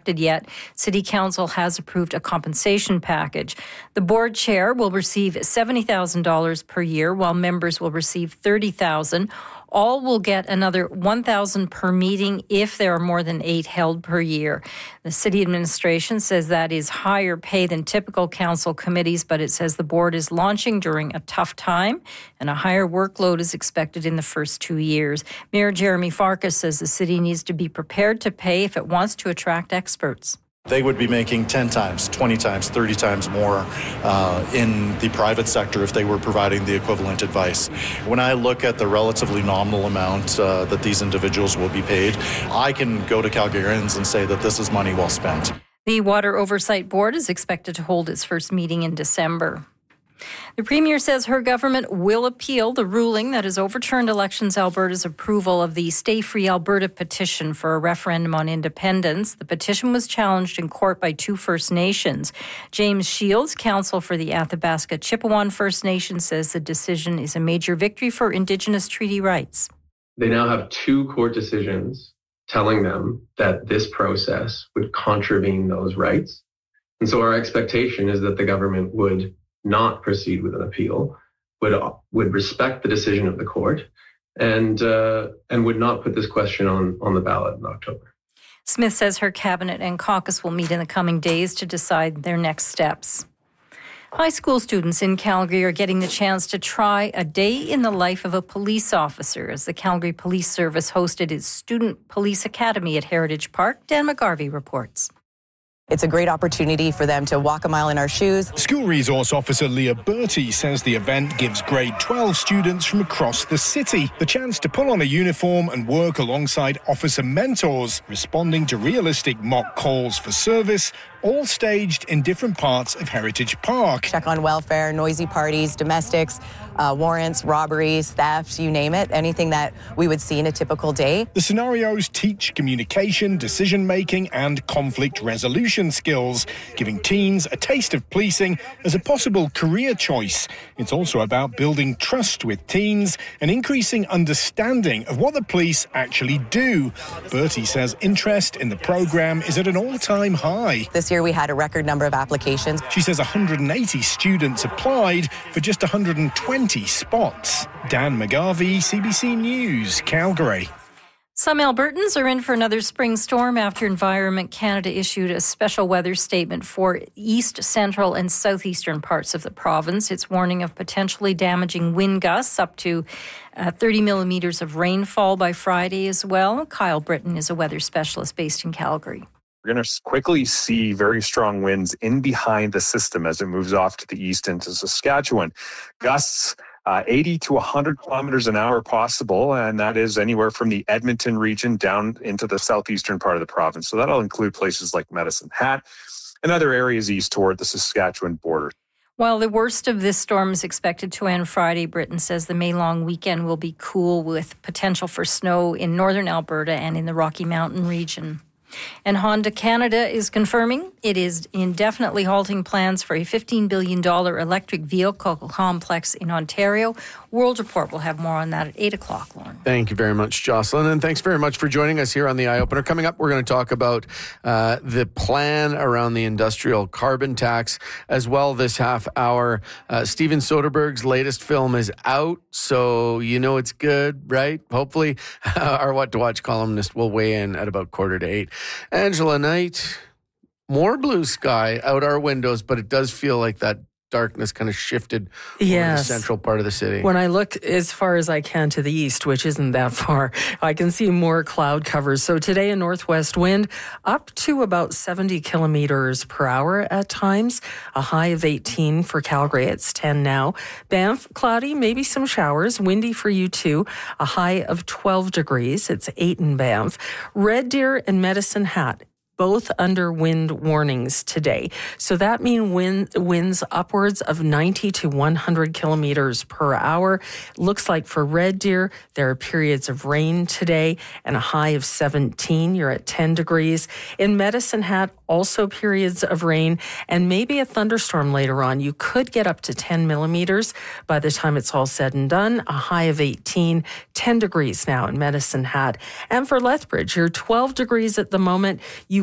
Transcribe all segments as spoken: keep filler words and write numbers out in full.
enacted yet. City Council has approved a compensation package. The board chair will receive seventy thousand dollars per year, while members will receive thirty thousand dollars. All will get another one thousand dollars per meeting if there are more than eight held per year. The city administration says that is higher pay than typical council committees, but it says the board is launching during a tough time and a higher workload is expected in the first two years. Mayor Jeremy Farkas says the city needs to be prepared to pay if it wants to attract experts. They would be making ten times, twenty times, thirty times more uh, in the private sector if they were providing the equivalent advice. When I look at the relatively nominal amount uh, that these individuals will be paid, I can go to Calgarians and say that this is money well spent. The Water Oversight Board is expected to hold its first meeting in December. The Premier says her government will appeal the ruling that has overturned Elections Alberta's approval of the Stay Free Alberta petition for a referendum on independence. The petition was challenged in court by two First Nations. James Shields, counsel for the Athabasca Chippewa First Nation, says the decision is a major victory for Indigenous treaty rights. They now have two court decisions telling them that this process would contravene those rights. And so our expectation is that the government would not proceed with an appeal, would would respect the decision of the court, and uh, and would not put this question on, on the ballot in October. Smith says her cabinet and caucus will meet in the coming days to decide their next steps. High school students in Calgary are getting the chance to try a day in the life of a police officer as the Calgary Police Service hosted its Student Police Academy at Heritage Park. Dan McGarvey reports. It's a great opportunity for them to walk a mile in our shoes. School Resource Officer Leah Bertie says the event gives grade twelve students from across the city the chance to pull on a uniform and work alongside officer mentors, responding to realistic mock calls for service, all staged in different parts of Heritage Park. Check on welfare, noisy parties, domestics, uh, warrants, robberies, thefts, you name it, anything that we would see in a typical day. The scenarios teach communication, decision-making and conflict resolution skills, giving teens a taste of policing as a possible career choice. It's also about building trust with teens and increasing understanding of what the police actually do. Bertie says interest in the programme is at an all-time high. This year we had a record number of applications. She says one hundred eighty students applied for just one hundred twenty spots. Dan McGarvey, C B C News, Calgary. Some Albertans are in for another spring storm after Environment Canada issued a special weather statement for east, central and southeastern parts of the province. It's warning of potentially damaging wind gusts up to uh, thirty millimetres of rainfall by Friday as well. Kyle Britton is a weather specialist based in Calgary. We're going to quickly see very strong winds in behind the system as it moves off to the east into Saskatchewan. Gusts uh, eighty to one hundred kilometers an hour possible, and that is anywhere from the Edmonton region down into the southeastern part of the province. So that'll include places like Medicine Hat and other areas east toward the Saskatchewan border. While the worst of this storm is expected to end Friday, Britain says the May-long weekend will be cool with potential for snow in northern Alberta and in the Rocky Mountain region. And Honda Canada is confirming it is indefinitely halting plans for a fifteen billion dollars electric vehicle complex in Ontario. World Report will have more on that at eight o'clock, Lauren. Thank you very much, Jocelyn. And thanks very much for joining us here on The Eye Opener. Coming up, we're going to talk about uh, the plan around the industrial carbon tax as well this half hour. Uh, Steven Soderbergh's latest film is out, so you know it's good, right? Hopefully, our What to Watch columnist will weigh in at about quarter to eight. Angela Knight, more blue sky out our windows, but it does feel like that darkness kind of shifted over yes. the central part of the city. When I look as far as I can to the east, which isn't that far, I can see more cloud covers. So today a northwest wind up to about seventy kilometers per hour at times, a high of eighteen for Calgary. It's ten now. Banff, cloudy, maybe some showers, windy for you too, a high of twelve degrees. It's eight in Banff. Red Deer and Medicine Hat, both under wind warnings today. So that means wind, winds upwards of ninety to one hundred kilometers per hour. Looks like for Red Deer, there are periods of rain today and a high of seventeen. You're at ten degrees. In Medicine Hat, also periods of rain and maybe a thunderstorm later on. You could get up to ten millimeters by the time it's all said and done. A high of eighteen, ten degrees now in Medicine Hat. And for Lethbridge, you're twelve degrees at the moment. You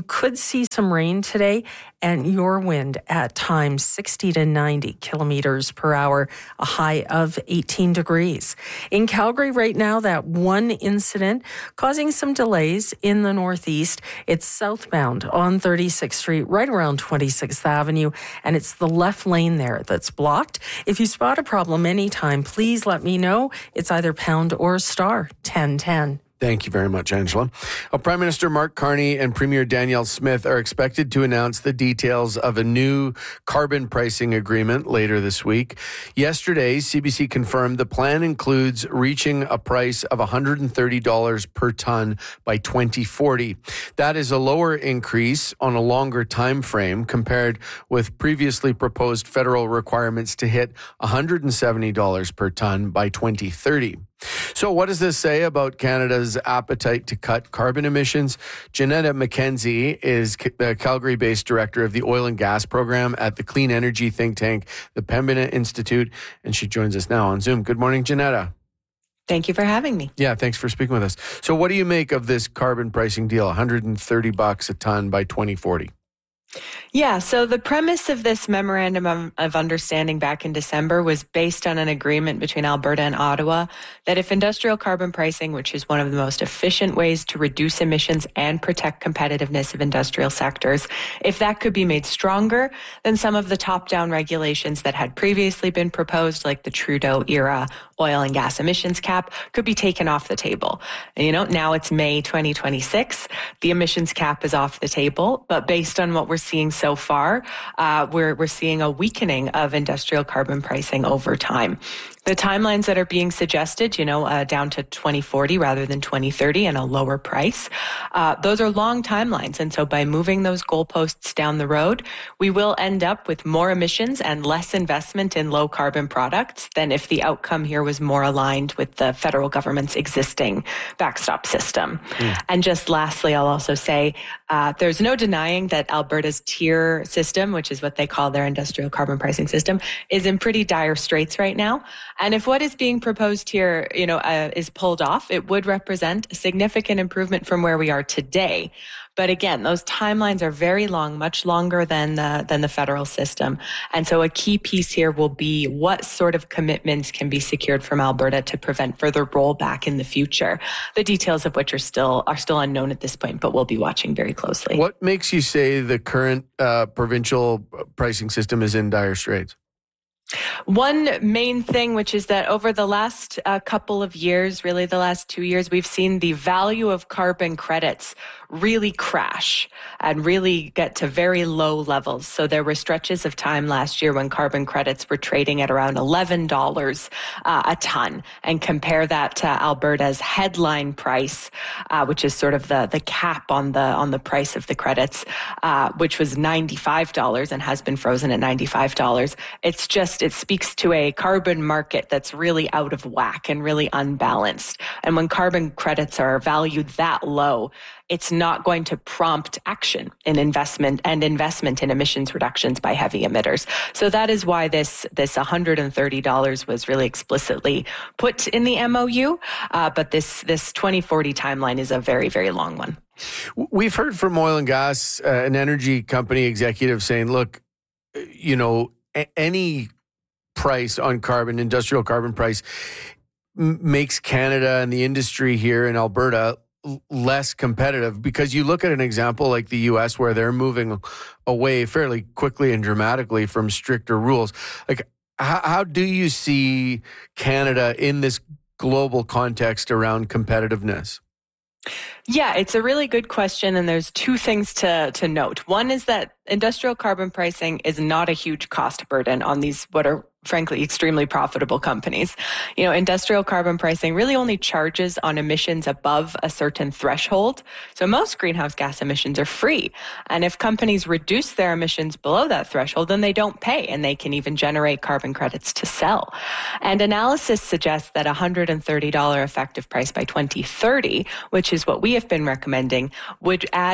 could see some rain today, and your wind at times sixty to ninety kilometers per hour, a high of eighteen degrees. In Calgary right now, that one incident causing some delays in the northeast. It's southbound on thirty-sixth Street, right around twenty-sixth Avenue, and it's the left lane there that's blocked. If you spot a problem anytime, please let me know. It's either pound or star ten ten. Thank you very much, Angela. Well, Prime Minister Mark Carney and Premier Danielle Smith are expected to announce the details of a new carbon pricing agreement later this week. Yesterday, C B C confirmed the plan includes reaching a price of one hundred thirty dollars per ton by twenty forty. That is a lower increase on a longer time frame compared with previously proposed federal requirements to hit one hundred seventy dollars per ton by twenty thirty. So what does this say about Canada's appetite to cut carbon emissions? Janetta McKenzie is the Calgary-based director of the oil and gas program at the clean energy think tank, the Pembina Institute, and she joins us now on Zoom. Good morning, Janetta. Thank you for having me. Yeah, thanks for speaking with us. So what do you make of this carbon pricing deal, one hundred thirty bucks a ton by twenty forty? Yeah, so the premise of this memorandum of, of understanding back in December was based on an agreement between Alberta and Ottawa that if industrial carbon pricing, which is one of the most efficient ways to reduce emissions and protect competitiveness of industrial sectors, if that could be made stronger than some of the top-down regulations that had previously been proposed, like the Trudeau-era oil and gas emissions cap, could be taken off the table. And, you know, now it's May twenty twenty-six. The emissions cap is off the table, but based on what we're seeing so far, uh, we're we're seeing a weakening of industrial carbon pricing over time. The timelines that are being suggested, you know, uh, down to twenty forty rather than twenty thirty and a lower price, uh, those are long timelines. And so by moving those goalposts down the road, we will end up with more emissions and less investment in low carbon products than if the outcome here was more aligned with the federal government's existing backstop system. Mm. And just lastly, I'll also say uh, there's no denying that Alberta's tier system, which is what they call their industrial carbon pricing system, is in pretty dire straits right now. And if what is being proposed here, you know, uh, is pulled off, it would represent a significant improvement from where we are today. But again, those timelines are very long, much longer than the, than the federal system. And so a key piece here will be what sort of commitments can be secured from Alberta to prevent further rollback in the future. The details of which are still are still unknown at this point, but we'll be watching very closely. What makes you say the current uh, provincial pricing system is in dire straits? One main thing, which is that over the last uh, couple of years, really the last two years, we've seen the value of carbon credits really crash and really get to very low levels. So there were stretches of time last year when carbon credits were trading at around eleven dollars uh, a ton. And compare that to Alberta's headline price, uh, which is sort of the, the cap on the on the price of the credits, uh, which was ninety-five dollars and has been frozen at ninety-five dollars. It's just, it speaks to a carbon market that's really out of whack and really unbalanced. And when carbon credits are valued that low, it's not going to prompt action in investment and investment in emissions reductions by heavy emitters. So that is why this this one hundred thirty dollars was really explicitly put in the M O U. Uh, but this this twenty forty timeline is a very, very long one. We've heard from oil and gas, uh, an energy company executive saying, look, you know, a- any price on carbon, industrial carbon price, m- makes Canada and the industry here in Alberta less competitive, because you look at an example like the U S where they're moving away fairly quickly and dramatically from stricter rules. Like, how, how do you see Canada in this global context around competitiveness? Yeah, it's a really good question. And there's two things to, to note. One is that industrial carbon pricing is not a huge cost burden on these, what are frankly extremely profitable companies. You know, industrial carbon pricing really only charges on emissions above a certain threshold. So most greenhouse gas emissions are free. And if companies reduce their emissions below that threshold, then they don't pay, and they can even generate carbon credits to sell. And analysis suggests that a one hundred thirty dollars effective price by twenty thirty, which is what we have been recommending, would add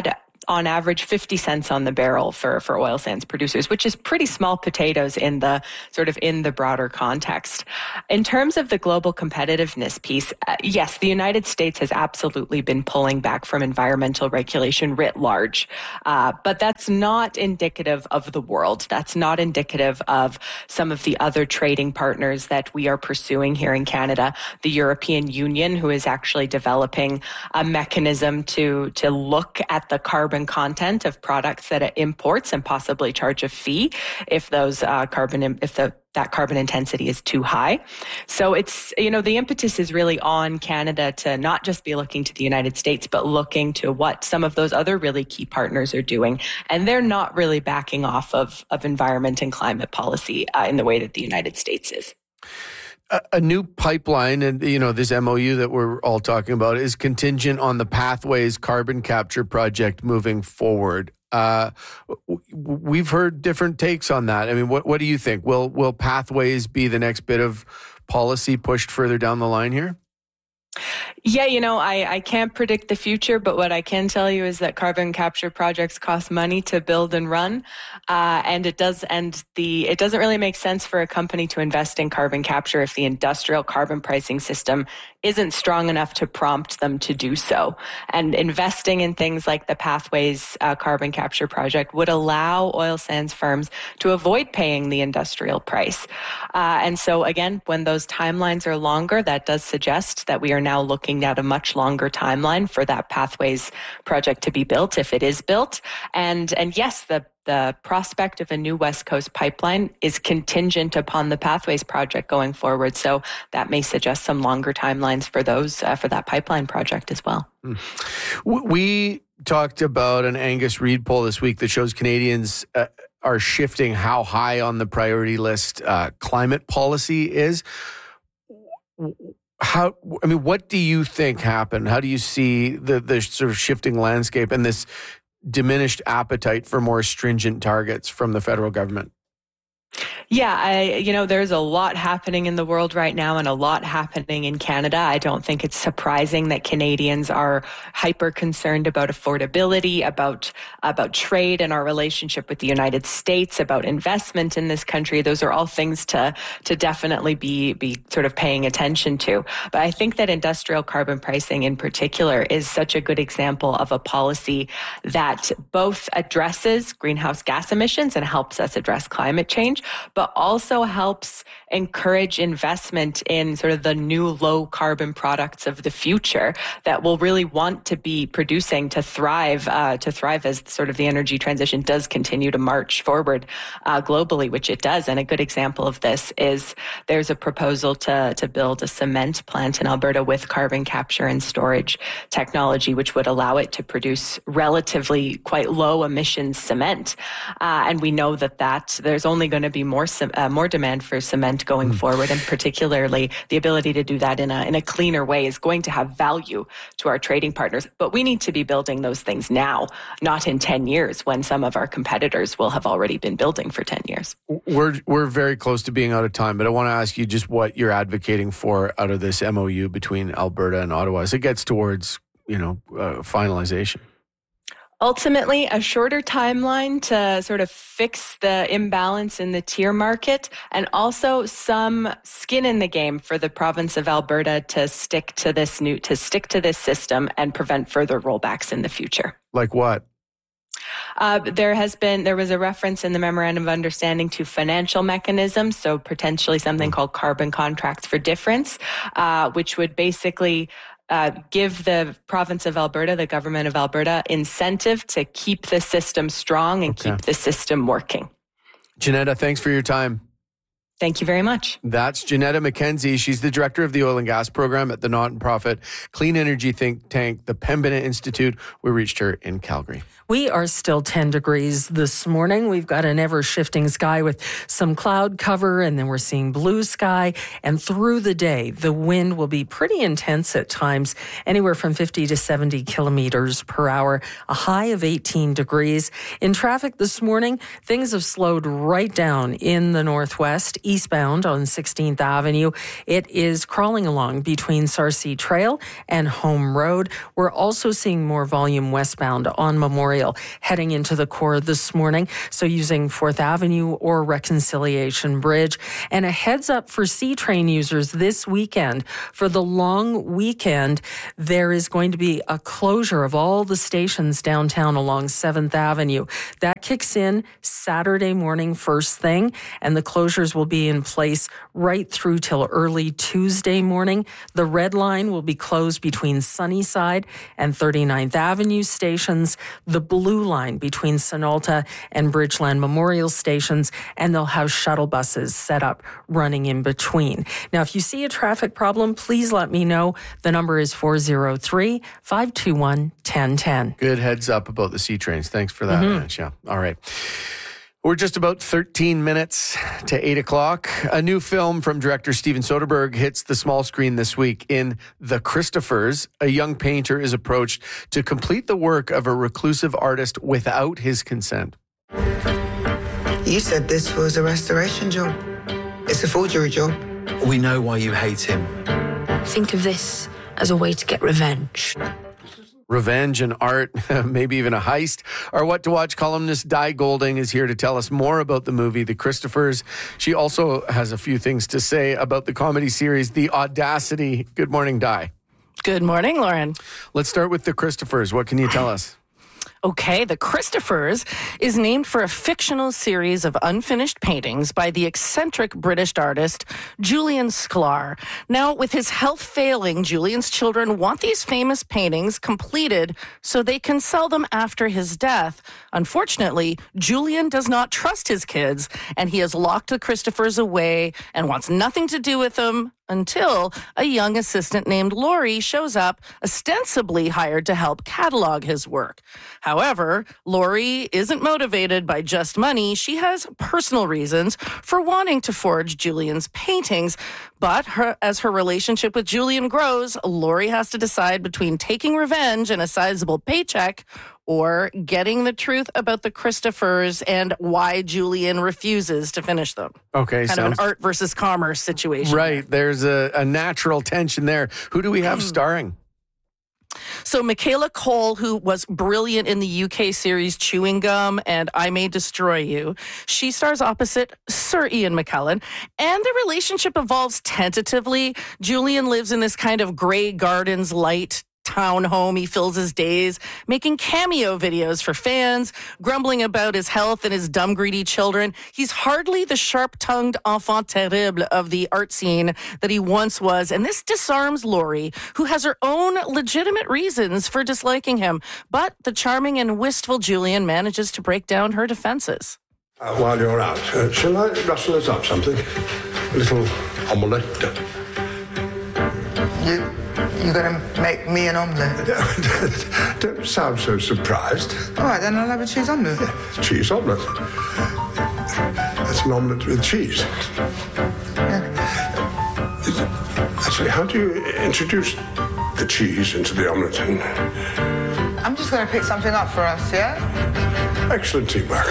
on average fifty cents on the barrel for, for oil sands producers, which is pretty small potatoes in the sort of in the broader context. In terms of the global competitiveness piece, uh, yes, the United States has absolutely been pulling back from environmental regulation writ large, uh, but that's not indicative of the world. That's not indicative of some of the other trading partners that we are pursuing here in Canada. The European Union, who is actually developing a mechanism to, to look at the carbon content of products that it imports and possibly charge a fee if those uh, carbon if the that carbon intensity is too high. So it's, you know, the impetus is really on Canada to not just be looking to the United States, but looking to what some of those other really key partners are doing. And they're not really backing off of, of environment and climate policy uh, in the way that the United States is. A, a new pipeline, and you know, this M O U that we're all talking about is contingent on the Pathways carbon capture project moving forward. Uh, we've heard different takes on that. I mean, what what do you think? Will will Pathways be the next bit of policy pushed further down the line here? Yeah, you know, I, I can't predict the future, but what I can tell you is that carbon capture projects cost money to build and run, uh, and it does, and the it doesn't really make sense for a company to invest in carbon capture if the industrial carbon pricing system isn't strong enough to prompt them to do so. And investing in things like the Pathways uh, carbon capture project would allow oil sands firms to avoid paying the industrial price. Uh, and so again, when those timelines are longer, that does suggest that we are now looking at a much longer timeline for that Pathways project to be built, if it is built. And, and yes, the The prospect of a new West Coast pipeline is contingent upon the Pathways project going forward. So that may suggest some longer timelines for those, uh, for that pipeline project as well. We talked about an Angus Reid poll this week that shows Canadians uh, are shifting how high on the priority list uh, climate policy is. How, I mean, what do you think happened? How do you see the, the sort of shifting landscape and this diminished appetite for more stringent targets from the federal government? Yeah, I, you know, there's a lot happening in the world right now and a lot happening in Canada. I don't think it's surprising that Canadians are hyper concerned about affordability, about about trade and our relationship with the United States, about investment in this country. Those are all things to to definitely be be sort of paying attention to. But I think that industrial carbon pricing in particular is such a good example of a policy that both addresses greenhouse gas emissions and helps us address climate change, but also helps encourage investment in sort of the new low carbon products of the future that will really want to be producing to thrive, uh, to thrive as sort of the energy transition does continue to march forward uh, globally, which it does. And a good example of this is there's a proposal to, to build a cement plant in Alberta with carbon capture and storage technology, which would allow it to produce relatively quite low emissions cement. Uh, and we know that that there's only going to be more uh, more demand for cement going mm. forward, and particularly the ability to do that in a in a cleaner way is going to have value to our trading partners. But we need to be building those things now, not in ten years when some of our competitors will have already been building for ten years. We're we're very close to being out of time, but I want to ask you just what you're advocating for out of this M O U between Alberta and Ottawa as it gets towards, you know, uh, finalization. Ultimately, a shorter timeline to sort of fix the imbalance in the tier market, and also some skin in the game for the province of Alberta to stick to this new to stick to this system and prevent further rollbacks in the future. Like what? Uh, there has been there was a reference in the Memorandum of Understanding to financial mechanisms, so potentially something called carbon contracts for difference, uh, which would basically Uh, give the province of Alberta, the government of Alberta, incentive to keep the system strong and okay. keep the system working. Janetta, thanks for your time. Thank you very much. That's Janetta McKenzie. She's the director of the oil and gas program at the not-for-profit clean energy think tank, the Pembina Institute. We reached her in Calgary. We are still ten degrees this morning. We've got an ever-shifting sky with some cloud cover, and then we're seeing blue sky. And through the day, the wind will be pretty intense at times, anywhere from fifty to seventy kilometers per hour, a high of eighteen degrees. In traffic this morning, things have slowed right down in the northwest. eastbound on sixteenth Avenue. It is crawling along between Sarcee Trail and Home Road. We're also seeing more volume westbound on Memorial heading into the core this morning. So using fourth Avenue or Reconciliation Bridge. And a heads up for C-Train users this weekend. For the long weekend, there is going to be a closure of all the stations downtown along seventh Avenue. That kicks in Saturday morning first thing, and the closures will be in place right through till early Tuesday morning. The red line will be closed between Sunnyside and thirty-ninth Avenue stations, the blue line between Sinalta and Bridgeland Memorial stations, and they'll have shuttle buses set up running in between. Now, if you see a traffic problem, please let me know. The number is four oh three, five two one, one oh one oh. Good heads up about the C-Trains. Thanks for that, Mm-hmm. Mitch. Yeah. All right. We're just about thirteen minutes to eight o'clock. A new film from director Steven Soderbergh hits the small screen this week. In The Christophers, a young painter is approached to complete the work of a reclusive artist without his consent. You said this was a restoration job. It's a forgery job. We know why you hate him. Think of this as a way to get revenge. Revenge and art, maybe even a heist, are what to watch. Columnist Di Golding is here to tell us more about the movie, The Christophers. She also has a few things to say about the comedy series, The Audacity. Good morning, Di. Good morning, Lauren. Let's start with The Christophers. What can you tell us? Okay, The Christophers is named for a fictional series of unfinished paintings by the eccentric British artist Julian Sklar. Now, with his health failing, Julian's children want these famous paintings completed so they can sell them after his death. Unfortunately, Julian does not trust his kids, and he has locked the Christophers away and wants nothing to do with them until a young assistant named Laurie shows up, ostensibly hired to help catalog his work. However, Laurie isn't motivated by just money. She has personal reasons for wanting to forge Julian's paintings. But her, as her relationship with Julian grows, Laurie has to decide between taking revenge and a sizable paycheck or getting the truth about the Christophers and why Julian refuses to finish them. Okay, kind sounds... of an art versus commerce situation. Right, there's a, a natural tension there. Who do we have starring? So Michaela Cole, who was brilliant in the U K series Chewing Gum and I May Destroy You, she stars opposite Sir Ian McKellen, and the relationship evolves tentatively. Julian lives in this kind of Grey Gardens light town home. He fills his days making cameo videos for fans, grumbling about his health and his dumb, greedy children. He's hardly the sharp-tongued enfant terrible of the art scene that he once was, and this disarms Laurie, who has her own legitimate reasons for disliking him. But the charming and wistful Julian manages to break down her defenses. Uh, while you're out, uh, shall I rustle us up something? A little omelette? You... You're going to make me an omelette? Don't sound so surprised. All right, then I'll have a cheese omelette. Yeah, cheese omelette. That's an omelette with cheese. Yeah. Actually, how do you introduce the cheese into the omelette? I'm just going to pick something up for us, yeah? Excellent teamwork.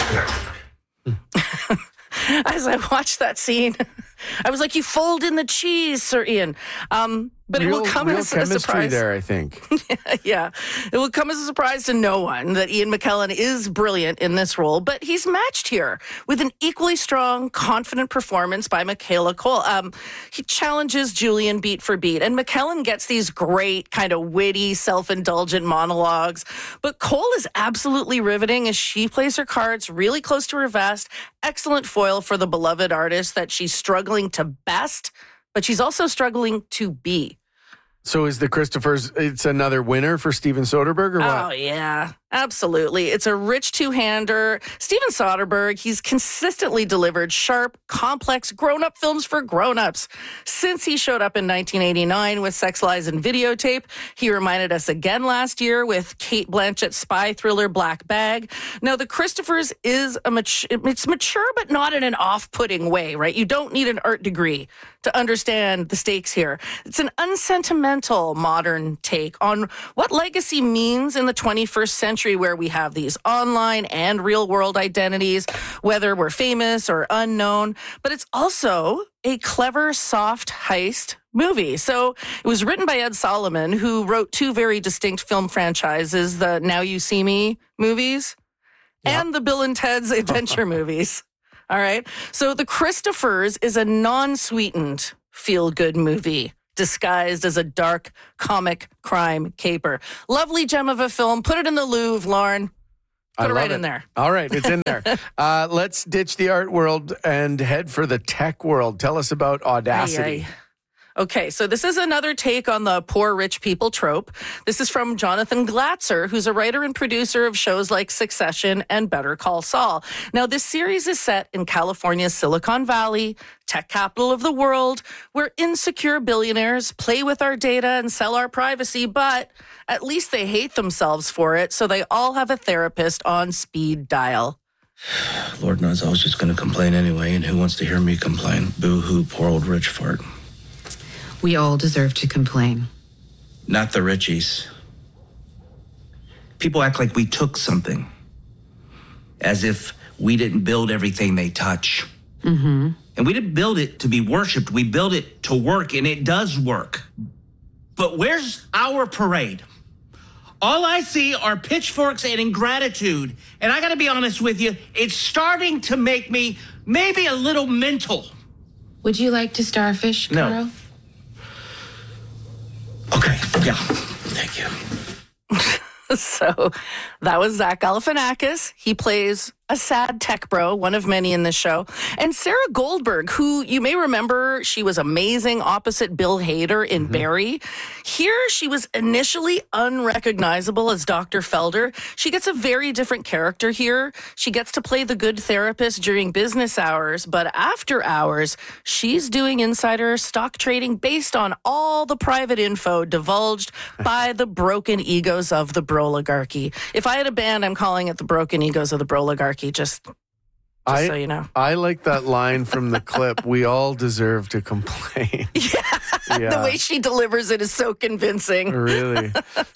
As I watched that scene, I was like, you fold in the cheese, Sir Ian. Um, but real, it will come real as a chemistry surprise. there, I think. yeah, yeah, it will come as a surprise to no one that Ian McKellen is brilliant in this role, but he's matched here with an equally strong, confident performance by Michaela Cole. Um, he challenges Julian beat for beat, and McKellen gets these great, kind of witty, self-indulgent monologues. But Cole is absolutely riveting as she plays her cards really close to her vest. Excellent foil for the beloved artist that she's struggling to best, but she's also struggling to be. So is The Christophers, it's another winner for Steven Soderbergh, or what? Oh, yeah, absolutely. It's a rich two-hander. Steven Soderbergh, he's consistently delivered sharp, complex, grown-up films for grown-ups. Since he showed up in nineteen eighty-nine with Sex, Lies, and Videotape, he reminded us again last year with Cate Blanchett's spy thriller Black Bag. Now, The Christophers is a mat- it's mature, but not in an off-putting way, right? You don't need an art degree to understand the stakes here. It's an unsentimental modern take on what legacy means in the twenty-first century. country where we have these online and real world identities, whether we're famous or unknown. But it's also a clever, soft heist movie. So it was written by Ed Solomon, who wrote two very distinct film franchises, the Now You See Me movies yep. and the Bill and Ted's Adventure movies. All right. So The Christophers is a non-sweetened feel-good movie disguised as a dark comic crime caper. Lovely gem of a film. Put it in the Louvre, Lauren. Put I it right it. in there. All right, it's in there. uh, let's ditch the art world and head for the tech world. Tell us about Audacity. Aye, aye. Okay, so this is another take on the poor rich people trope. This is from Jonathan Glatzer, who's a writer and producer of shows like Succession and Better Call Saul. Now, this series is set in California's Silicon Valley, tech capital of the world, where insecure billionaires play with our data and sell our privacy, but at least they hate themselves for it, so they all have a therapist on speed dial. Lord knows I was just going to complain anyway, and who wants to hear me complain? Boo-hoo, poor old rich fart. We all deserve to complain. Not the richies. People act like we took something, as if we didn't build everything they touch. Mm-hmm. And we didn't build it to be worshipped. We built it to work, and it does work. But where's our parade? All I see are pitchforks and ingratitude. And I gotta be honest with you, it's starting to make me maybe a little mental. Would you like to starfish, No. Carl? Okay, yeah, thank you. So that was Zach Galifianakis. He plays a sad tech bro, one of many in this show. And Sarah Goldberg, who you may remember, she was amazing opposite Bill Hader in mm-hmm. Barry. Here, she was initially unrecognizable as Doctor Felder. She gets a very different character here. She gets to play the good therapist during business hours, but after hours, she's doing insider stock trading based on all the private info divulged by the broken egos of the broligarchy. If I had a band, I'm calling it the broken egos of the broligarchy. Just, just I, so you know. I like that line from the clip, we all deserve to complain. Yeah. yeah. The way she delivers it is so convincing. Really?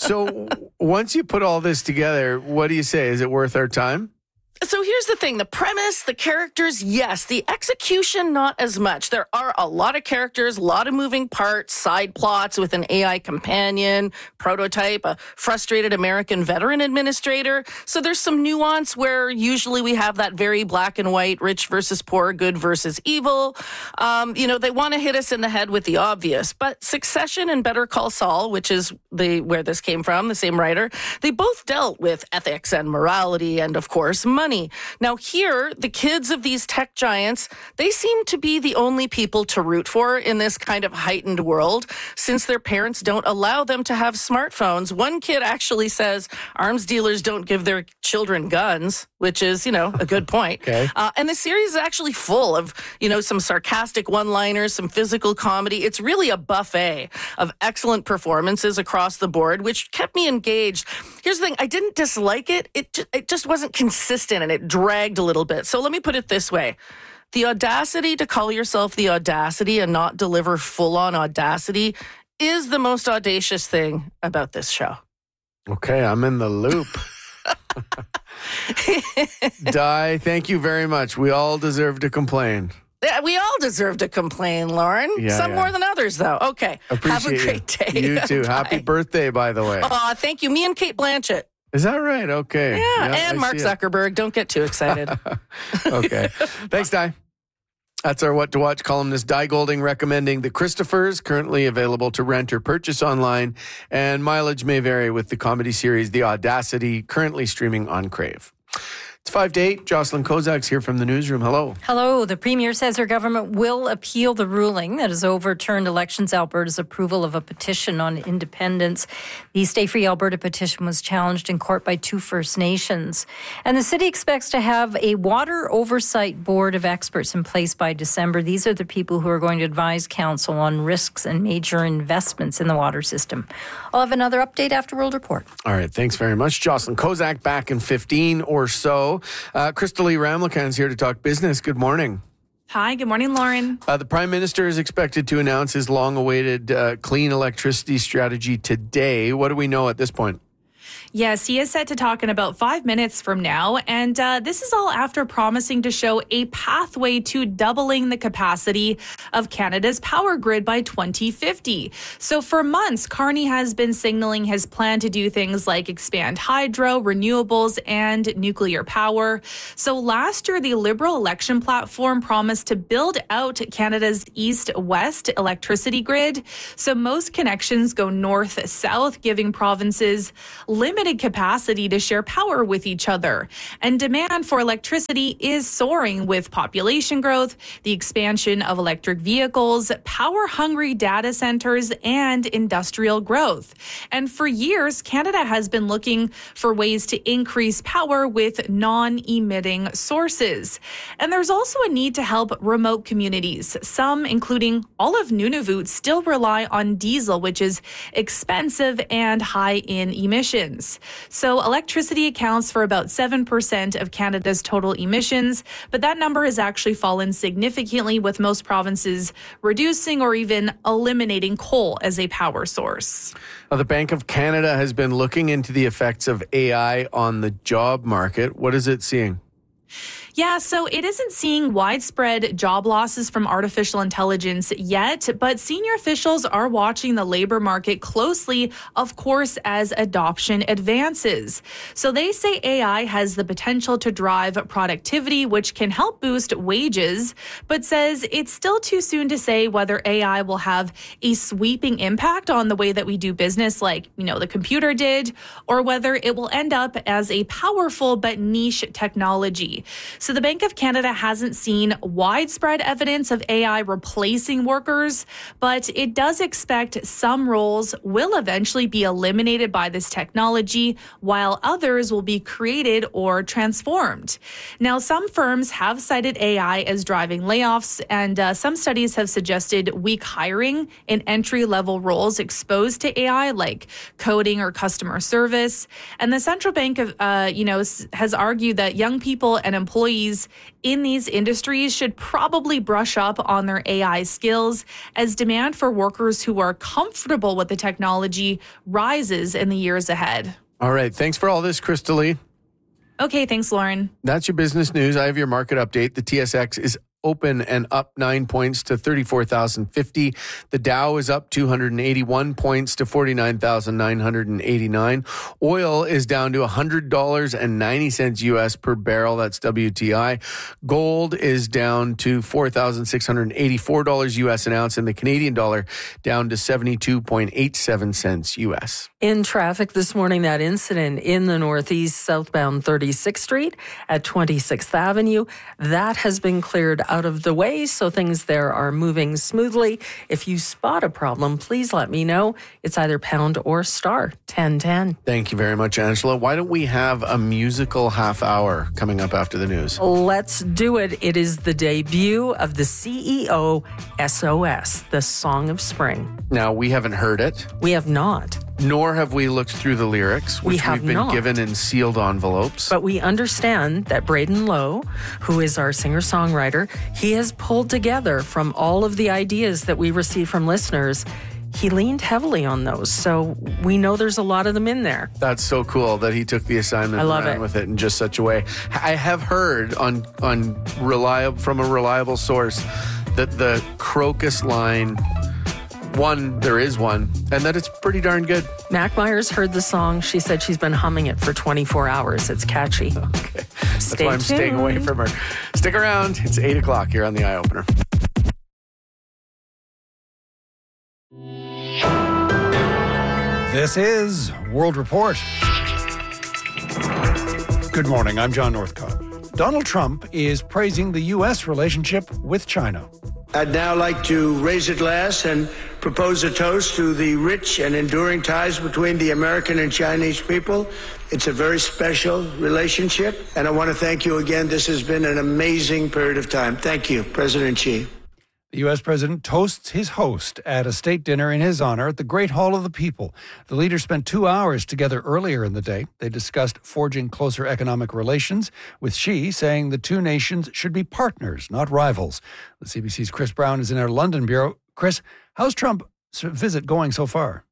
So once you put all this together, what do you say? Is it worth our time? So here's the thing. The premise, the characters, yes. The execution, not as much. There are a lot of characters, a lot of moving parts, side plots with an A I companion, prototype, a frustrated American veteran administrator. So there's some nuance where usually we have that very black and white, rich versus poor, good versus evil. Um, you know, they want to hit us in the head with the obvious. But Succession and Better Call Saul, which is the where this came from, the same writer, they both dealt with ethics and morality and, of course, money. Now here, the kids of these tech giants, they seem to be the only people to root for in this kind of heightened world, since their parents don't allow them to have smartphones. One kid actually says arms dealers don't give their children guns, which is, you know, a good point. Okay. Uh, and the series is actually full of, you know, some sarcastic one-liners, some physical comedy. It's really a buffet of excellent performances across the board, which kept me engaged. Here's the thing. I didn't dislike it. It, ju- it just wasn't consistent, and it dragged a little bit. So let me put it this way. The audacity to call yourself the Audacity and not deliver full-on audacity is the most audacious thing about this show. Okay, I'm in the loop. Di, thank you very much. We all deserve to complain. Yeah, we all deserve to complain, Lauren. Yeah, Some yeah. more than others, though. Okay. Appreciate Have a great you. day. You too. Bye. Happy birthday, by the way. Aw, thank you. Me and Kate Blanchett. Is that right? Okay. Yeah, Yeah, and I Mark see it. Zuckerberg. Don't get too excited. Okay. Thanks, Di. That's our What to Watch columnist, Di Golding, recommending The Christophers, currently available to rent or purchase online. And mileage may vary with the comedy series The Audacity, currently streaming on Crave. It's five to eight. Jocelyn Kozak's here from the newsroom. Hello. Hello. The Premier says her government will appeal the ruling that has overturned Elections Alberta's approval of a petition on independence. The Stay Free Alberta petition was challenged in court by two First Nations. And the city expects to have a water oversight board of experts in place by December. These are the people who are going to advise council on risks and major investments in the water system. I'll have another update after World Report. All right. Thanks very much. Jocelyn Kozak back in fifteen or so. Uh, Crystal Lee Ramlakan's here to talk business. Good morning. Hi, good morning, Lauren. Uh, the Prime Minister is expected to announce his long-awaited uh, clean electricity strategy today. What do we know at this point? Yes, he is set to talk in about five minutes from now. And uh, this is all after promising to show a pathway to doubling the capacity of Canada's power grid by twenty fifty. So for months, Carney has been signaling his plan to do things like expand hydro, renewables, and nuclear power. So last year, the Liberal election platform promised to build out Canada's east-west electricity grid. So most connections go north-south, giving provinces limited capacity to share power with each other. And demand for electricity is soaring with population growth, the expansion of electric vehicles, power-hungry data centers, and industrial growth. And for years, Canada has been looking for ways to increase power with non-emitting sources. And there's also a need to help remote communities. Some, including all of Nunavut, still rely on diesel, which is expensive and high in emissions. So electricity accounts for about seven percent of Canada's total emissions, but that number has actually fallen significantly, with most provinces reducing or even eliminating coal as a power source. Now, the Bank of Canada has been looking into the effects of A I on the job market. What is it seeing? Yeah, so it isn't seeing widespread job losses from artificial intelligence yet, but senior officials are watching the labor market closely, of course, as adoption advances. So they say A I has the potential to drive productivity, which can help boost wages, but says it's still too soon to say whether A I will have a sweeping impact on the way that we do business, like, you know, the computer did, or whether it will end up as a powerful but niche technology. So the Bank of Canada hasn't seen widespread evidence of A I replacing workers, but it does expect some roles will eventually be eliminated by this technology, while others will be created or transformed. Now, some firms have cited A I as driving layoffs, and uh, some studies have suggested weak hiring in entry-level roles exposed to A I, like coding or customer service. And the central bank of, uh, you know, has argued that young people and employees in these industries should probably brush up on their A I skills as demand for workers who are comfortable with the technology rises in the years ahead. All right. Thanks for all this, Krista Lee. Okay. Thanks, Lauren. That's your business news. I have your market update. The T S X is open and up nine points to thirty-four thousand fifty. The Dow is up two hundred eighty-one points to forty-nine thousand nine hundred eighty-nine. Oil is down to one hundred dollars and ninety cents U S per barrel. That's W T I. Gold is down to four thousand six hundred eighty-four dollars U S an ounce, and the Canadian dollar down to seventy-two point eight seven cents U S. In traffic this morning, that incident in the Northeast southbound thirty-sixth Street at twenty-sixth Avenue, that has been cleared out of the way, so things there are moving smoothly. If you spot a problem, please let me know. It's either pound or star ten ten. Thank you very much, Angela. Why don't we have a musical half hour coming up after the news? Let's do it. It is the debut of the C E O S O S, the Song of Spring. Now, we haven't heard it. We have not. Nor have we looked through the lyrics, which we have we've been not. given in sealed envelopes. But we understand that Braden Lowe, who is our singer-songwriter, he has pulled together from all of the ideas that we receive from listeners. He leaned heavily on those, so we know there's a lot of them in there. That's so cool that he took the assignment I love and ran it. with it in just such a way. I have heard on on reliable from a reliable source that the Crocus line, one, there is one, and that it's pretty darn good. Mac Myers heard the song. She said she's been humming it for twenty-four hours. It's catchy. Okay. That's Stay why I'm tuned. staying away from her. Stick around. It's eight o'clock here on the Eye Opener. This is World Report. Good morning, I'm John Northcott. Donald Trump is praising the U S relationship with China. I'd now like to raise a glass and propose a toast to the rich and enduring ties between the American and Chinese people. It's a very special relationship, and I want to thank you again. This has been an amazing period of time. Thank you, President Xi. The U S president toasts his host at a state dinner in his honor at the Great Hall of the People. The leaders spent two hours together earlier in the day. They discussed forging closer economic relations, with Xi saying the two nations should be partners, not rivals. The C B C's Chris Brown is in our London bureau. Chris, how's Trump's visit going so far?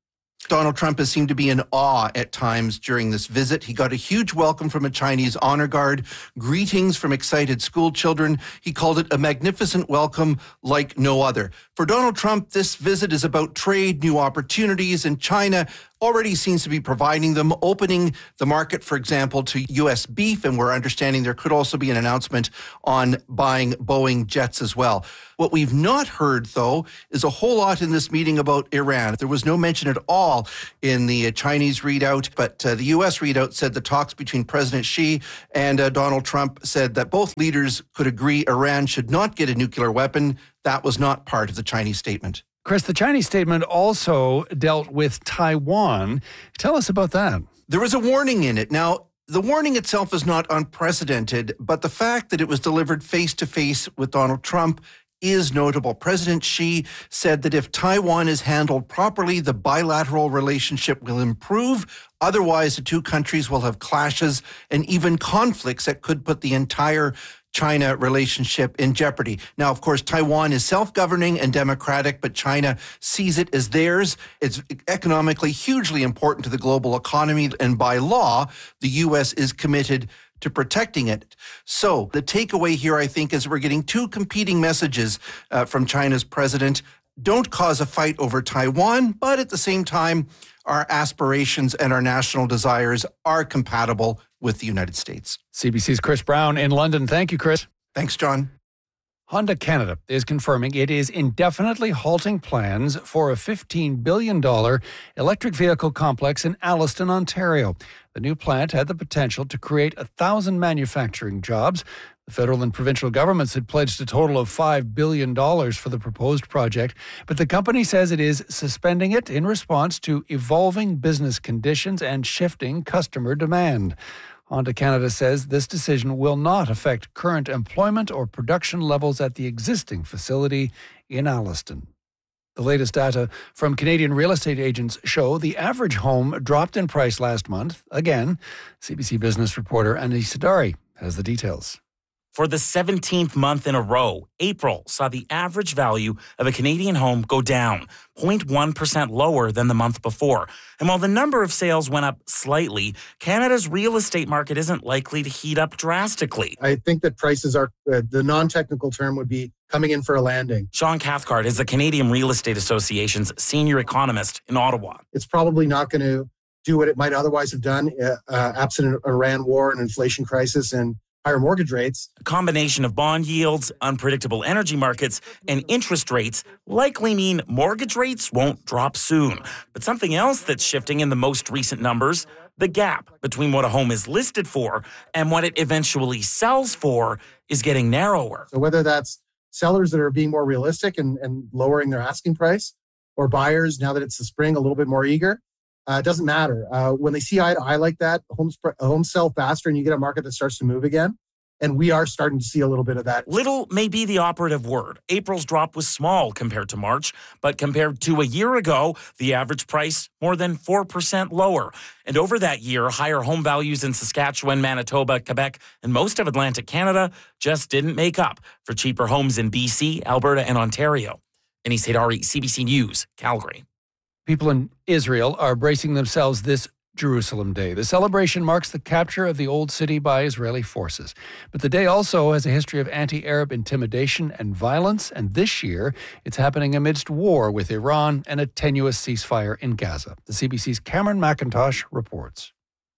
Donald Trump has seemed to be in awe at times during this visit. He got a huge welcome from a Chinese honor guard, greetings from excited school children. He called it a magnificent welcome like no other. For Donald Trump, this visit is about trade, new opportunities, and China already seems to be providing them, opening the market, for example, to U S beef, and we're understanding there could also be an announcement on buying Boeing jets as well. What we've not heard, though, is a whole lot in this meeting about Iran. There was no mention at all in the Chinese readout, but uh, the U S readout said the talks between President Xi and uh, Donald Trump said that both leaders could agree Iran should not get a nuclear weapon. That was not part of the Chinese statement. Chris, the Chinese statement also dealt with Taiwan. Tell us about that. There was a warning in it. Now, the warning itself is not unprecedented, but the fact that it was delivered face-to-face with Donald Trump is notable. President Xi said that if Taiwan is handled properly, the bilateral relationship will improve. Otherwise, the two countries will have clashes and even conflicts that could put the entire China relationship in jeopardy. Now, of course, Taiwan is self-governing and democratic, but China sees it as theirs. It's economically hugely important to the global economy, and by law, the U S is committed to protecting it. So the takeaway here, I think, is we're getting two competing messages uh, from China's president. Don't cause a fight over Taiwan, but at the same time, our aspirations and our national desires are compatible with the United States. C B C's Chris Brown in London. Thank you, Chris. Thanks, John. Honda Canada is confirming it is indefinitely halting plans for a fifteen billion dollars electric vehicle complex in Alliston, Ontario. The new plant had the potential to create a thousand manufacturing jobs. The federal and provincial governments had pledged a total of five billion dollars for the proposed project, but the company says it is suspending it in response to evolving business conditions and shifting customer demand. Honda Canada says this decision will not affect current employment or production levels at the existing facility in Alliston. The latest data from Canadian real estate agents show the average home dropped in price last month. Again, C B C business reporter Anis Sadari has the details. For the seventeenth month in a row, April saw the average value of a Canadian home go down, zero point one percent lower than the month before. And while the number of sales went up slightly, Canada's real estate market isn't likely to heat up drastically. I think that prices are, uh, the non-technical term would be coming in for a landing. Sean Cathcart is the Canadian Real Estate Association's senior economist in Ottawa. It's probably not going to do what it might otherwise have done, uh, uh, absent an Iran war and inflation crisis and higher mortgage rates. A combination of bond yields, unpredictable energy markets, and interest rates likely mean mortgage rates won't drop soon. But something else that's shifting in the most recent numbers, the gap between what a home is listed for and what it eventually sells for is getting narrower. So whether that's sellers that are being more realistic and, and lowering their asking price, or buyers, now that it's the spring, a little bit more eager, Uh, it doesn't matter. Uh, when they see eye to eye like that, homes, homes sell faster and you get a market that starts to move again. And we are starting to see a little bit of that. Little may be the operative word. April's drop was small compared to March, but compared to a year ago, the average price more than four percent lower. And over that year, higher home values in Saskatchewan, Manitoba, Quebec, and most of Atlantic Canada just didn't make up for cheaper homes in B C, Alberta, and Ontario. Anis Sadari, C B C News, Calgary. People in Israel are bracing themselves this Jerusalem Day. The celebration marks the capture of the Old City by Israeli forces. But the day also has a history of anti-Arab intimidation and violence, and this year it's happening amidst war with Iran and a tenuous ceasefire in Gaza. The C B C's Cameron McIntosh reports.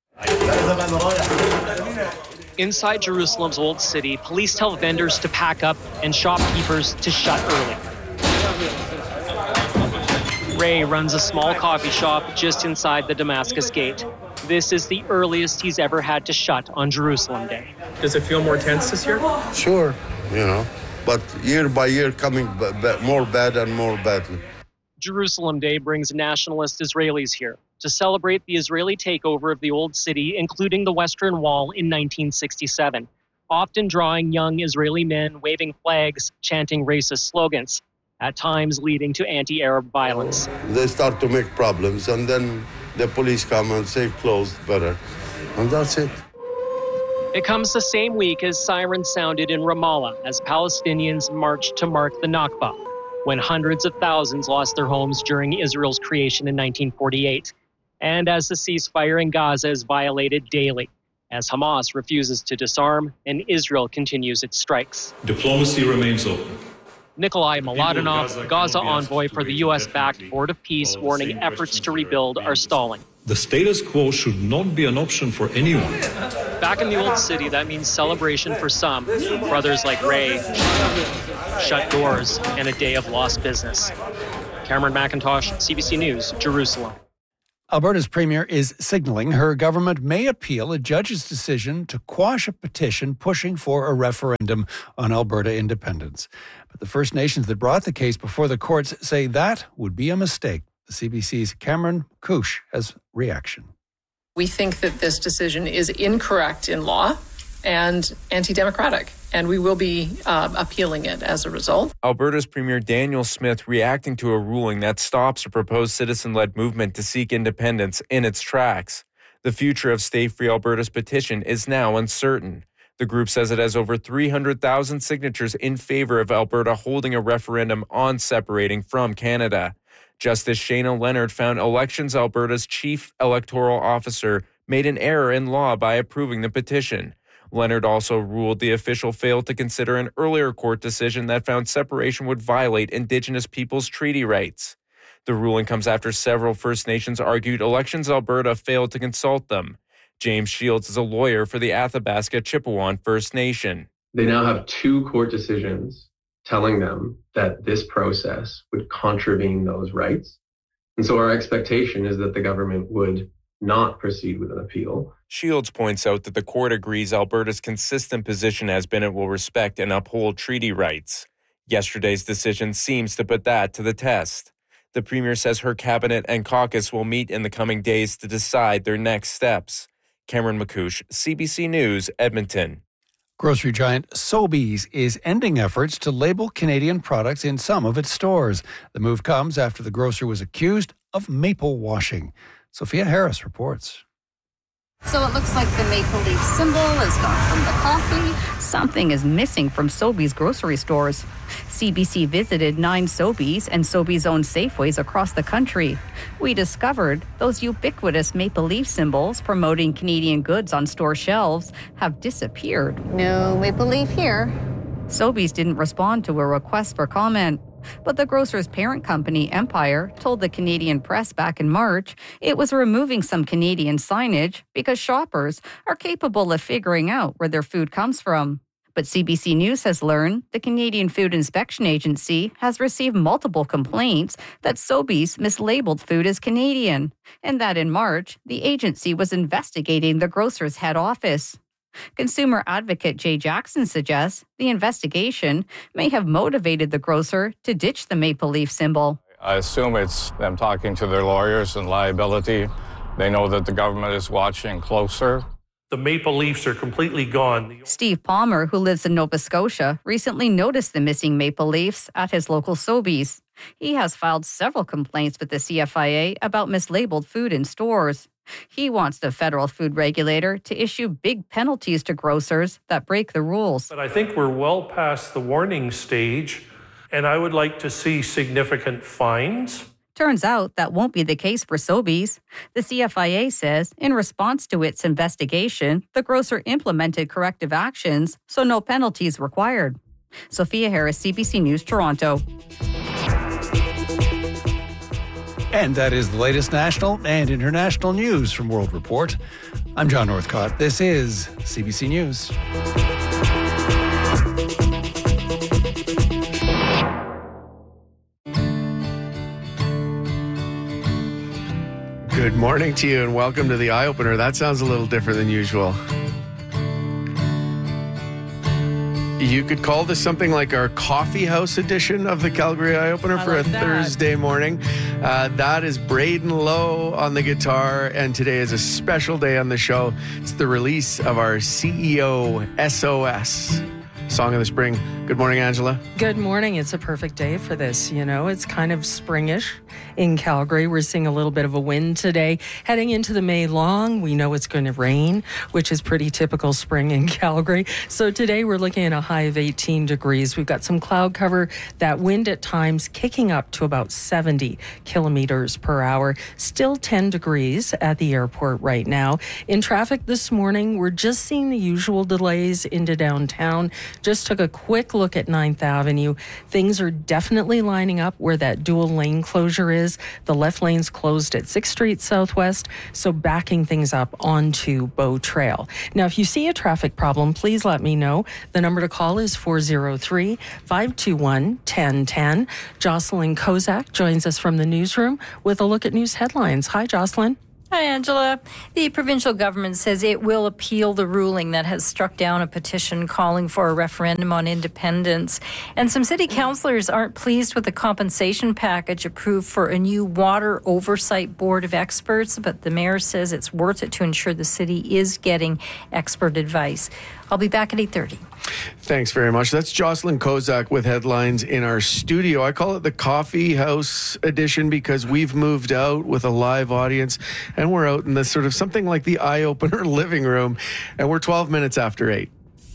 Inside Jerusalem's Old City, police tell vendors to pack up and shopkeepers to shut early. Ray runs a small coffee shop just inside the Damascus Gate. This is the earliest he's ever had to shut on Jerusalem Day. Does it feel more tense this year? Sure, you know, but year by year coming b- b- more bad and more badly. Jerusalem Day brings nationalist Israelis here to celebrate the Israeli takeover of the Old City, including the Western Wall in nineteen sixty-seven, often drawing young Israeli men waving flags, chanting racist slogans, at times leading to anti-Arab violence. They start to make problems, and then the police come and say closed better, and that's it. It comes the same week as sirens sounded in Ramallah as Palestinians marched to mark the Nakba. when hundreds of thousands lost their homes during Israel's creation in nineteen forty-eight. And as the ceasefire in Gaza is violated daily, as Hamas refuses to disarm and Israel continues its strikes. Diplomacy remains open. Nikolai Mladenov, Gaza, Gaza envoy for the U S-backed Board of Peace, warning efforts to rebuild are stalling. The status quo should not be an option for anyone. Back in the old city, that means celebration for some. Brothers like Ray, shut doors, and a day of lost business. Cameron McIntosh, C B C News, Jerusalem. Alberta's premier is signaling her government may appeal a judge's decision to quash a petition pushing for a referendum on Alberta independence. But the First Nations that brought the case before the courts say that would be a mistake. The C B C's Cameron McCouche has reaction. We think that this decision is incorrect in law and anti-democratic, and we will be uh, appealing it as a result. Alberta's Premier Daniel Smith reacting to a ruling that stops a proposed citizen-led movement to seek independence in its tracks. The future of Stay Free Alberta's petition is now uncertain. The group says it has over three hundred thousand signatures in favor of Alberta holding a referendum on separating from Canada. Justice Shayna Leonard found Elections Alberta's chief electoral officer made an error in law by approving the petition. Leonard also ruled the official failed to consider an earlier court decision that found separation would violate Indigenous Peoples Treaty rights. The ruling comes after several First Nations argued Elections Alberta failed to consult them. James Shields is a lawyer for the Athabasca Chippewa First Nation. They now have two court decisions telling them that this process would contravene those rights. And so our expectation is that the government would not proceed with an appeal. Shields points out that the court agrees Alberta's consistent position has been it will respect and uphold treaty rights. Yesterday's decision seems to put that to the test. The Premier says her cabinet and caucus will meet in the coming days to decide their next steps. Cameron McCouche, C B C News, Edmonton. Grocery giant Sobeys is ending efforts to label Canadian products in some of its stores. The move comes after the grocer was accused of maple washing. Sophia Harris reports. So it looks like the maple leaf symbol is gone from the coffee. Something is missing from Sobeys grocery stores. C B C visited nine Sobeys and Sobeys-owned Safeways across the country. We discovered those ubiquitous maple leaf symbols promoting Canadian goods on store shelves have disappeared. No maple leaf here. Sobeys didn't respond to a request for comment. But the grocer's parent company, Empire, told the Canadian press back in March it was removing some Canadian signage because shoppers are capable of figuring out where their food comes from. But C B C News has learned the Canadian Food Inspection Agency has received multiple complaints that Sobeys mislabeled food as Canadian, and that in March, the agency was investigating the grocer's head office. Consumer advocate Jay Jackson suggests the investigation may have motivated the grocer to ditch the maple leaf symbol. I assume it's them talking to their lawyers and liability. They know that the government is watching closer. The maple leaves are completely gone. Steve Palmer, who lives in Nova Scotia, recently noticed the missing maple leaves at his local Sobeys. He has filed several complaints with the C F I A about mislabeled food in stores. He wants the federal food regulator to issue big penalties to grocers that break the rules. But I think we're well past the warning stage, and I would like to see significant fines. Turns out that won't be the case for Sobeys. The C F I A says in response to its investigation, the grocer implemented corrective actions, so no penalties required. Sophia Harris, C B C News, Toronto. And that is the latest national and international news from World Report. I'm John Northcott. This is C B C News. Good morning to you and welcome to the Eye Opener. That sounds a little different than usual. You could call this something like our coffee house edition of the Calgary Eye Opener for like a that. Thursday morning. Uh, that is Braden Lowe on the guitar, and today is a special day on the show. It's the release of our C E O S O S. Song of the Spring. Good morning, Angela. Good morning. It's a perfect day for this. You know, it's kind of springish in Calgary. We're seeing a little bit of a wind today. Heading into the May long, we know it's going to rain, which is pretty typical spring in Calgary. So today we're looking at a high of eighteen degrees. We've got some cloud cover, that wind at times kicking up to about seventy kilometers per hour. Still ten degrees at the airport right now. In traffic this morning, we're just seeing the usual delays into downtown. Just took a quick look at ninth Avenue. Things are definitely lining up where that dual lane closure is. The left lane's closed at sixth Street Southwest, so backing things up onto Bow Trail. Now, if you see a traffic problem, please let me know. The number to call is four oh three, five two one, one oh one oh. Jocelyn Kozak joins us from the newsroom with a look at news headlines. Hi, Jocelyn. Hi, Angela. The provincial government says it will appeal the ruling that has struck down a petition calling for a referendum on independence. And some city councillors aren't pleased with the compensation package approved for a new water oversight board of experts, but the mayor says it's worth it to ensure the city is getting expert advice. I'll be back at eight thirty. Thanks very much. That's Jocelyn Kozak with headlines in our studio. I call it the coffee house edition because we've moved out with a live audience and we're out in this sort of something like the eye-opener living room, and we're twelve minutes after eight.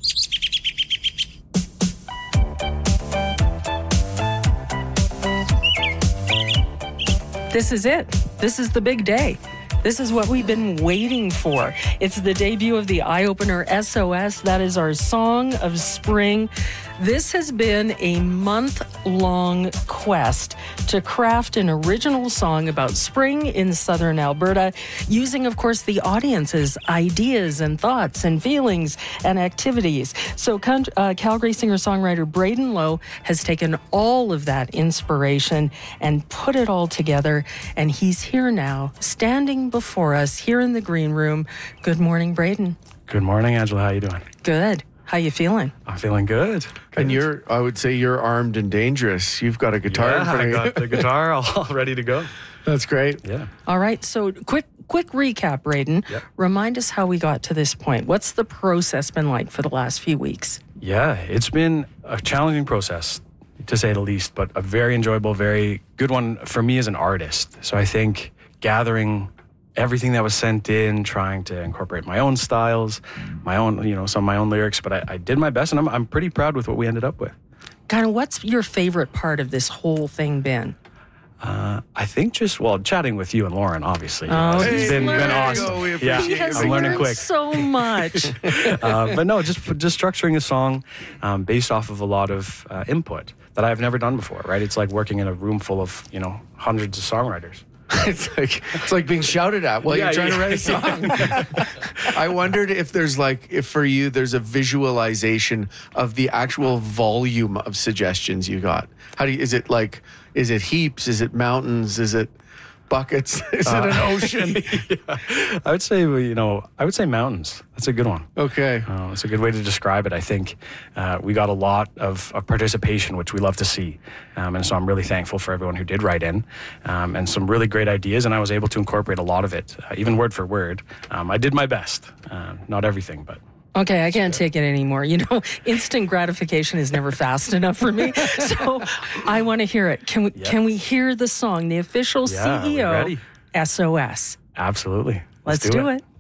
This is it. This is the big day. This is what we've been waiting for. It's the debut of the eye-opener S O S. That is our Song of Spring. This has been a month-long quest to craft an original song about spring in southern Alberta, using, of course, the audience's ideas and thoughts and feelings and activities. So uh, Calgary singer-songwriter Braden Lowe has taken all of that inspiration and put it all together, and he's here now, standing before us here in the green room. Good morning, Braden. Good morning, Angela. How you doing? Good. How you feeling? I'm feeling good. good. And you're, I would say you're armed and dangerous. You've got a guitar yeah, in front of you. I got the guitar all ready to go. That's great. Yeah. All right. So quick, quick recap, Braden. Yep. Remind us how we got to this point. What's the process been like for the last few weeks? Yeah, it's been a challenging process, to say the least, but a very enjoyable, very good one for me as an artist. So I think gathering everything that was sent in, trying to incorporate my own styles, my own, you know, some of my own lyrics, but I, I did my best, and I'm, I'm pretty proud with what we ended up with. Kind of, what's your favorite part of this whole thing been? Uh, I think just, well, chatting with you and Lauren, obviously. Oh, it's he's been, been awesome. Go. We yeah, he has I'm learning learned quick. so much. uh, but no, just just structuring a song um, based off of a lot of uh, input that I've never done before, right? It's like working in a room full of, you know, hundreds of songwriters. It's like it's like being shouted at while Yeah, you're trying yeah. to write a song. I wondered if there's like, if for you, there's a visualization of the actual volume of suggestions you got. How do you, is it like, is it heaps? Is it mountains? Is it buckets? Is Uh, it an ocean? yeah. I would say, you know, I would say mountains. That's a good one. Okay. Uh, it's a good way to describe it. I think uh, we got a lot of, of participation, which we love to see. Um, and so I'm really thankful for everyone who did write in um, and some really great ideas. And I was able to incorporate a lot of it, uh, even word for word. Um, I did my best. Uh, not everything, but. Okay, I can't take it anymore. You know, instant gratification is never fast enough for me. So I want to hear it. Can we Yep. can we hear the song, the official Yeah, C E O, we're ready. S O S? Absolutely. Let's, do, it. it.